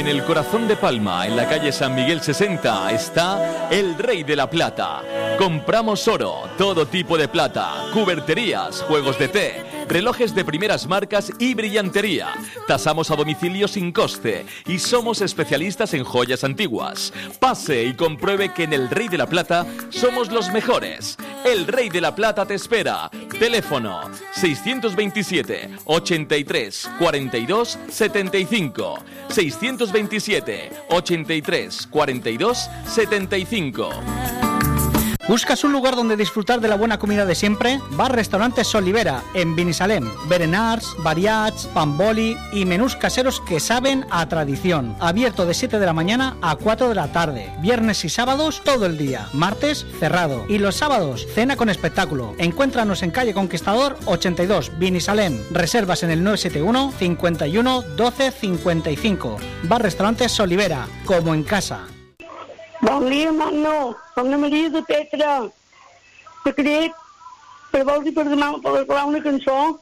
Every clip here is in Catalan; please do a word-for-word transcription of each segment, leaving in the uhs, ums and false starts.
En el corazón de Palma, en la calle San Miguel sesenta, está El Rey de la Plata. Compramos oro, todo tipo de plata, cuberterías, juegos de té, relojes de primeras marcas y brillantería. Tasamos a domicilio sin coste y somos especialistas en joyas antiguas. Pase y compruebe que en El Rey de la Plata somos los mejores. El Rey de la Plata te espera. Teléfono seiscientos veintisiete, ochenta y tres, cuarenta y dos, setenta y cinco. seiscientos veintisiete, ochenta y tres, cuarenta y dos, setenta y cinco. ¿Buscas un lugar donde disfrutar de la buena comida de siempre? Bar Restaurante Solivera, en Binissalem. Berenars, variats, pamboli y menús caseros que saben a tradición. Abierto de siete de la mañana a cuatro de la tarde. Viernes y sábados todo el día. Martes cerrado. Y los sábados cena con espectáculo. Encuéntranos en calle Conquistador ochenta y dos, Binissalem. Reservas en el nueve siete uno, cincuenta y uno, doce, cincuenta y cinco. Bar Restaurante Solivera, como en casa. Bon dia, Magno. Som la Maria de Petra. Te crec, per vols i per demà per declarar una cançó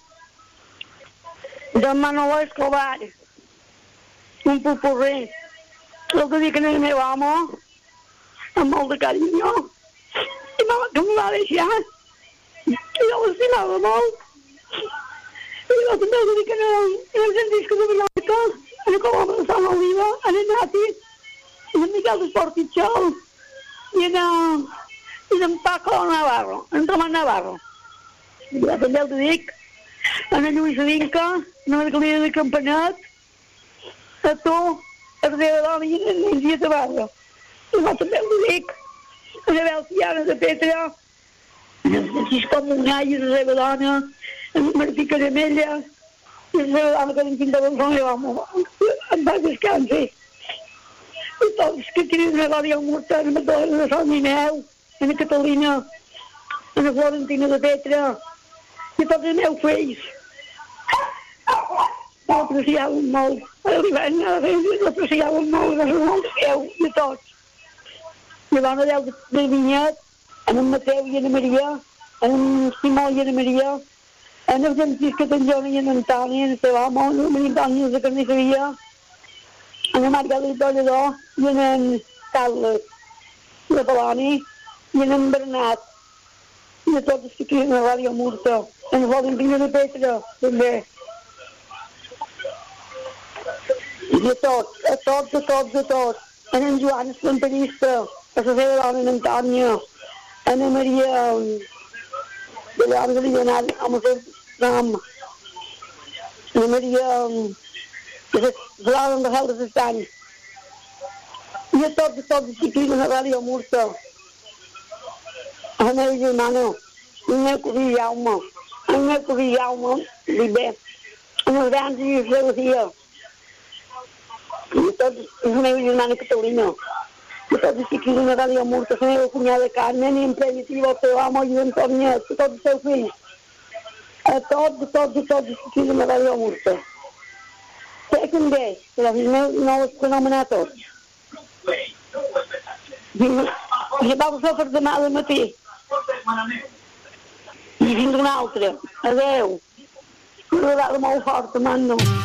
de Manolo Escobar. Un popurrí. El que dic en el meu amo, amb molt de carinyo. I mama que em va deixar. I jo l'estimava molt. I jo també el que dic en el, en el Francisco de Mallorca, en el Colom de Sant Oliva, en el Nati, en el Miquel d'Esportitxol i en el, i en Paco Navarro, en Román Navarro. I jo també el dic, en el Lluís Vinca, en la Margalida de Campanet, a tu, a Ardea Dona i en el Dia de Barra. I jo també el dic, a la Belciana de Petra, en el Francisco Montgai, a la Ardea Dona, en el Martí Caramella, i a la Ardea Dona que en Quinta Gonzalo i vamos, en va descansi. I tots que tenen la Ràdio Murta, en la Madonna de Sant Mineu, en la Catalina, en la Florentina de Petra, i tots els meus fills. L'apreciaven molt, a l'hivern l'apreciaven molt, l'apreciaven molt de Déu, de tots. La dona Déu de Vinyet, en en Mateu i en Maria, en en Simó i en Maria, en el Francisco de Joan i en Antoni, en el seu amo, en el Maria Antoni de Carnisseria, en el Margalit Dolledor i en en Carles de Poloni i en en Bernat i a tots els que criden a Ràdio Murta, en el Valentina de Petra també, i a tots, a tots, a tots, a tots, en en Joan Espantarista, a la seva dona en Antònia, en en Maria de l'Arc de l'Ivanat, amb el seu nom, en en Maria Gelada de Gel de l'Estany, i a tots, a tots els que criden a Ràdio Murta, a la meva germana, el meu cosí Jaume, el meu cosí Jaume, dic bé, en els grans i la Lucía, i a tots, la meva germana Catalina, i a tots els que criden a Ràdio Murta, la meva cunyada Carmen, i en Primitiva, el teu amo i l'Antònia, a tots els seus fills, a tots, a tots, a tots els que criden a Ràdio Murta. Sé que em ve, però no els puc anomenar tots. I vau fer per demà al matí. I fins una altra. Adéu. Una vegada molt forta, Manu.